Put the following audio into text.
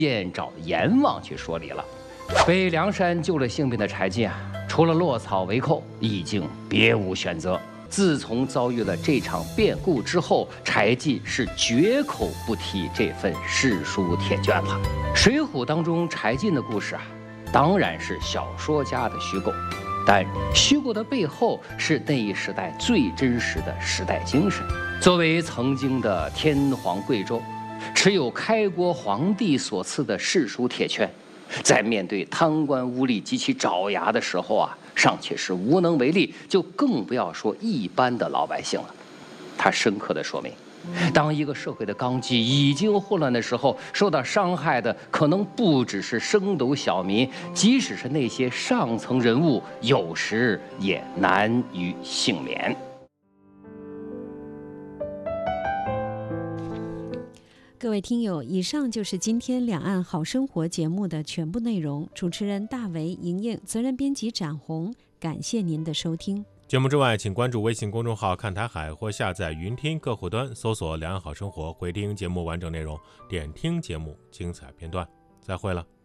见找阎王去说理了。被梁山救了性命的柴进啊，除了落草为寇，已经别无选择。自从遭遇了这场变故之后，柴进是绝口不提这份史书铁卷了。《水浒》当中柴进的故事啊，当然是小说家的虚构，但虚构的背后是那一时代最真实的时代精神。作为曾经的天皇贵胄，持有开国皇帝所赐的世书铁券，在面对贪官污吏及其爪牙的时候啊，尚且是无能为力，就更不要说一般的老百姓了。它深刻地说明，当一个社会的纲纪已经混乱的时候，受到伤害的可能不只是升斗小民，即使是那些上层人物，有时也难于幸免。 各位听友，以上就是今天两岸好生活节目的全部内容。主持人大为、莹莹，责任编辑展红，感谢您的收听。 节目之外，请关注微信公众号看台海或下载云听客户端，搜索两岸好生活，回听节目完整内容，点听节目精彩片段。再会了。